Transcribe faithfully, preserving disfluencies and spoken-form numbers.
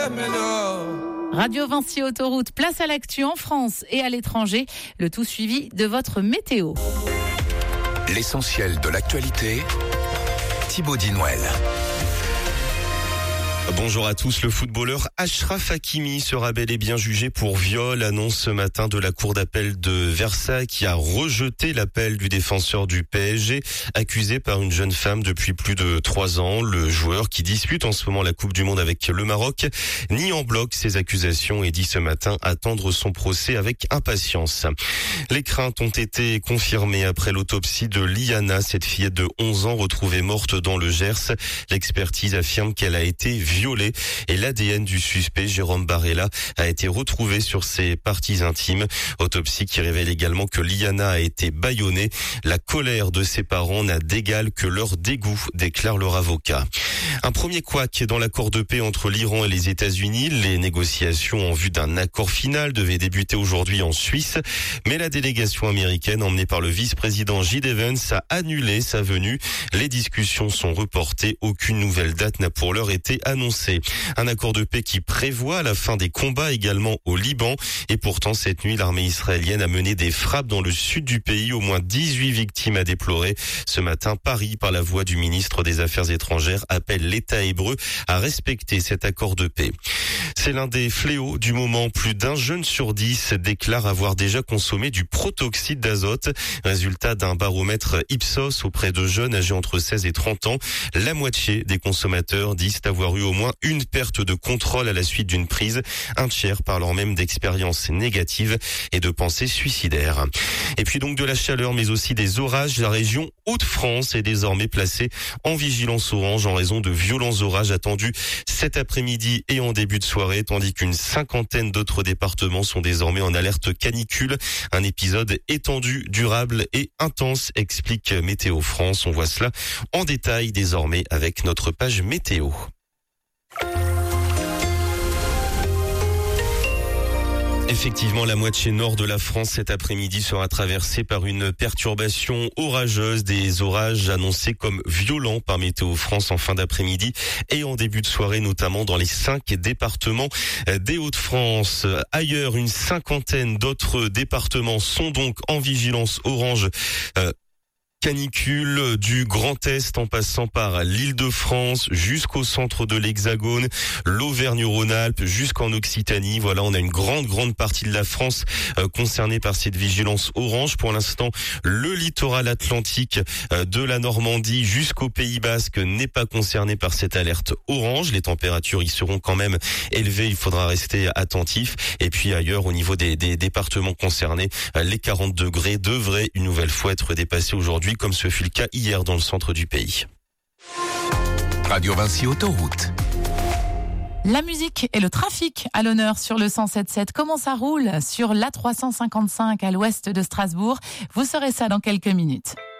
Radio Vinci Autoroute, place à l'actu en France et à l'étranger, le tout suivi de votre météo. L'essentiel de l'actualité, Thibaut Dinouel. Bonjour à tous. Le footballeur Achraf Hakimi sera bel et bien jugé pour viol, annonce ce matin de la cour d'appel de Versailles qui a rejeté l'appel du défenseur du P S G, accusé par une jeune femme depuis plus de trois ans. Le joueur qui dispute en ce moment la Coupe du Monde avec le Maroc nie en bloc ces accusations et dit ce matin attendre son procès avec impatience. Les craintes ont été confirmées après l'autopsie de Liana, cette fillette de onze ans retrouvée morte dans le Gers. L'expertise affirme qu'elle a été violée et l'A D N du suspect, Jérôme Barella, a été retrouvé sur ses parties intimes. Autopsie qui révèle également que Liana a été bâillonnée. La colère de ses parents n'a d'égal que leur dégoût, déclare leur avocat. Un premier couac dans l'accord de paix entre l'Iran et les États-Unis. Les négociations en vue d'un accord final devaient débuter aujourd'hui en Suisse, mais la délégation américaine emmenée par le vice-président J D Vance a annulé sa venue. Les discussions sont reportées. Aucune nouvelle date n'a pour l'heure été annoncée. Un accord de paix qui prévoit la fin des combats également au Liban. Et pourtant, cette nuit, l'armée israélienne a mené des frappes dans le sud du pays. Au moins dix-huit victimes à déplorer. Ce matin, Paris, par la voix du ministre des Affaires étrangères, appelle l'État hébreu à respecter cet accord de paix. C'est l'un des fléaux du moment. Plus d'un jeune sur dix déclare avoir déjà consommé du protoxyde d'azote. Résultat d'un baromètre Ipsos auprès de jeunes âgés entre seize et trente ans. La moitié des consommateurs disent avoir eu au moins une perte de contrôle à la suite d'une prise. Un tiers parlant même d'expériences négatives et de pensées suicidaires. Et puis donc de la chaleur mais aussi des orages. La région Hauts-de-France est désormais placée en vigilance orange en raison de violents orages attendus cet après-midi et en début de soirée, tandis qu'une cinquantaine d'autres départements sont désormais en alerte canicule. Un épisode étendu, durable et intense, explique Météo France. On voit cela en détail désormais avec notre page météo. Effectivement, la moitié nord de la France cet après-midi sera traversée par une perturbation orageuse, des orages annoncés comme violents par Météo France en fin d'après-midi et en début de soirée, notamment dans les cinq départements des Hauts-de-France. Ailleurs, une cinquantaine d'autres départements sont donc en vigilance orange. Euh, Canicule du Grand Est en passant par l'Île-de-France jusqu'au centre de l'Hexagone, l'Auvergne-Rhône-Alpes jusqu'en Occitanie. Voilà, on a une grande, grande partie de la France euh, concernée par cette vigilance orange. Pour l'instant, le littoral atlantique euh, de la Normandie jusqu'au Pays Basque n'est pas concerné par cette alerte orange. Les températures y seront quand même élevées, il faudra rester attentif. Et puis ailleurs, au niveau des, des départements concernés, euh, les quarante degrés devraient une nouvelle fois être dépassés aujourd'hui, comme ce fut le cas hier dans le centre du pays. Radio Vinci Autoroute. La musique et le trafic à l'honneur sur le cent sept sept. Comment ça roule sur l'A trois cent cinquante-cinq à l'ouest de Strasbourg? Vous saurez ça dans quelques minutes.